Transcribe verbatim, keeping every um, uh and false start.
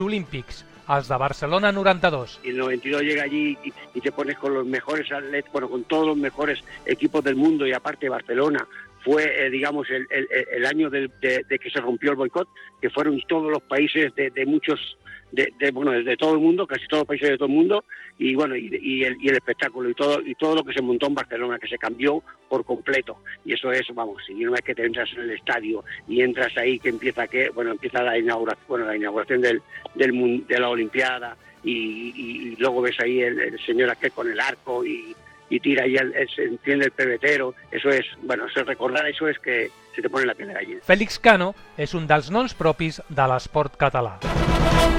Olímpics, els de Barcelona noranta-dos. Y el noventa y dos llega allí y, y te pones con los mejores atletas, bueno, con todos los mejores equipos del mundo, y aparte Barcelona fue, eh, digamos, el, el, el año de, de, de que se rompió el boicot, que fueron todos los países de, de muchos, de, de, bueno, de todo el mundo, casi todos los países de todo el mundo, y bueno, y, y, el, y el espectáculo y todo y todo lo que se montó en Barcelona, que se cambió por completo. Y eso es, vamos, y una vez que te entras en el estadio y entras ahí, que empieza que, bueno, empieza la inauguración, bueno, la inauguración del, del de la Olimpiada, y, y, y luego ves ahí el, el señor aquel con el arco y y tira y el, el, se enciende el pebetero. Eso es, bueno, eso recordar eso es que se te pone la piel de gallina. Fèlix Cano és un dels noms propis de l'esport català.